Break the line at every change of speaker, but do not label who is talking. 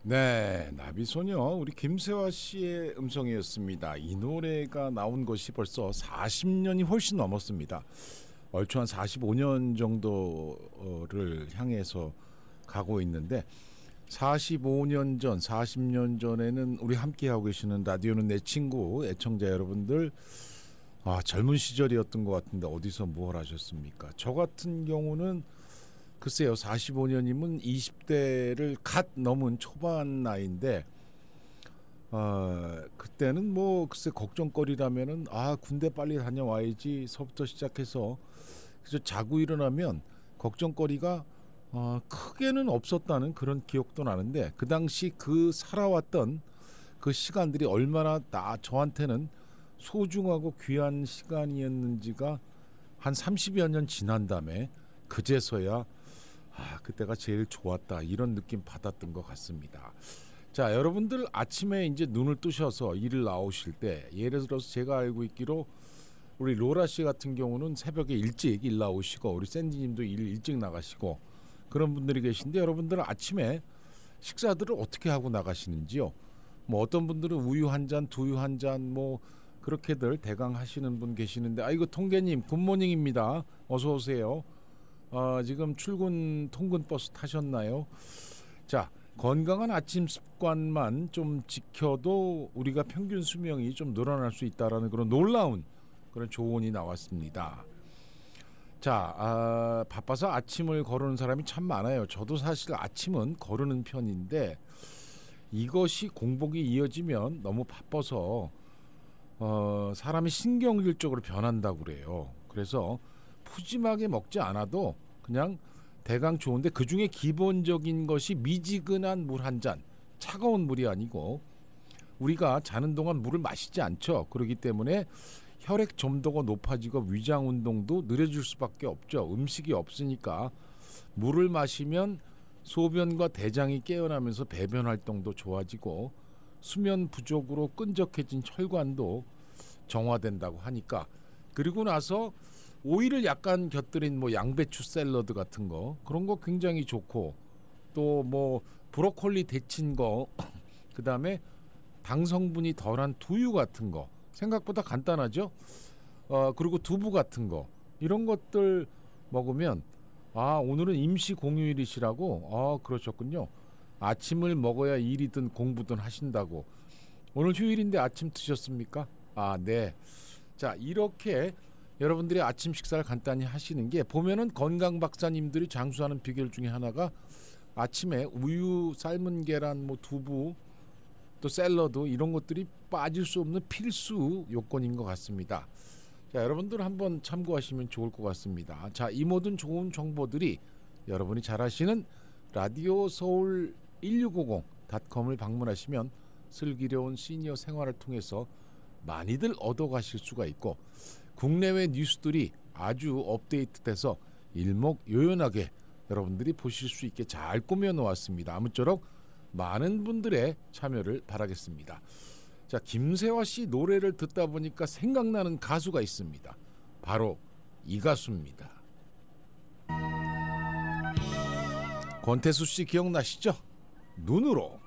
네, 나비소녀 우리 김세화 씨의 음성이었습니다. 이 노래가 나온 것이 벌써 40년이 훨씬 넘었습니다. 얼추 한 45년 정도를 향해서 가고 있는데 45년 전, 40년 전에는 우리 함께하고 계시는 라디오는 내 친구 애청자 여러분들 젊은 시절이었던 것 같은데 어디서 뭘 하셨습니까? 저 같은 경우는 글쎄요, 45년이면 20대를 갓 넘은 초반 나이인데 그때는 뭐 글쎄 걱정거리라면은 군대 빨리 다녀와야지서부터 시작해서 그래서 자고 일어나면 걱정거리가 크게는 없었다는 그런 기억도 나는데 그 당시 그 살아왔던 그 시간들이 얼마나 저한테는 소중하고 귀한 시간이었는지가 한 30여 년 지난 다음에 그제서야 그때가 제일 좋았다 이런 느낌 받았던 것 같습니다. 자, 여러분들 아침에 이제 눈을 뜨셔서 일을 나오실 때 예를 들어서 제가 알고 있기로 우리 로라 씨 같은 경우는 새벽에 일찍 일 나오시고 우리 샌디님도 일 일찍 나가시고 그런 분들이 계신데 여러분들은 아침에 식사들을 어떻게 하고 나가시는지요? 뭐 어떤 분들은 우유 한 잔, 두유 한 잔 뭐 그렇게들 대강 하시는 분 계시는데 아이고 통계님 굿모닝입니다. 어서 오세요. 지금 출근 통근 버스 타셨나요? 자, 건강한 아침 습관만 좀 지켜도 우리가 평균 수명이 좀 늘어날 수 있다라는 그런 놀라운 그런 조언이 나왔습니다. 자, 바빠서 아침을 거르는 사람이 참 많아요. 저도 사실 아침은 거르는 편인데 이것이 공복이 이어지면 너무 바빠서 사람이 신경질적으로 변한다고 그래요. 그래서 푸짐하게 먹지 않아도 그냥 대강 좋은데 그중에 기본적인 것이 미지근한 물 한 잔, 차가운 물이 아니고 우리가 자는 동안 물을 마시지 않죠. 그렇기 때문에 혈액 점도가 높아지고 위장 운동도 느려질 수밖에 없죠. 음식이 없으니까 물을 마시면 소변과 대장이 깨어나면서 배변 활동도 좋아지고 수면 부족으로 끈적해진 혈관도 정화된다고 하니까 그리고 나서 오이를 약간 곁들인 뭐 양배추 샐러드 같은 거 그런 거 굉장히 좋고 또 뭐 브로콜리 데친 거 그다음에 당 성분이 덜한 두유 같은 거 생각보다 간단하죠. 그리고 두부 같은 거 이런 것들 먹으면 오늘은 임시 공휴일이시라고 그러셨군요. 아침을 먹어야 일이든 공부든 하신다고. 오늘 휴일인데 아침 드셨습니까? 네. 자, 이렇게 여러분들이 아침 식사를 간단히 하시는 게 보면은 건강 박사님들이 장수하는 비결 중에 하나가 아침에 우유, 삶은 계란, 뭐 두부, 또 샐러드 이런 것들이 빠질 수 없는 필수 요건인 것 같습니다. 자, 여러분들 한번 참고하시면 좋을 것 같습니다. 자, 이 모든 좋은 정보들이 여러분이 잘 아시는 라디오 서울 1650.com을 방문하시면 슬기로운 시니어 생활을 통해서 많이들 얻어가실 수가 있고 국내외 뉴스들이 아주 업데이트돼서 일목요연하게 여러분들이 보실 수 있게 잘 꾸며놓았습니다. 아무쪼록 많은 분들의 참여를 바라겠습니다. 자, 김세화 씨 노래를 듣다 보니까 생각나는 가수가 있습니다. 바로 이 가수입니다. 권태수 씨 기억나시죠? 눈으로.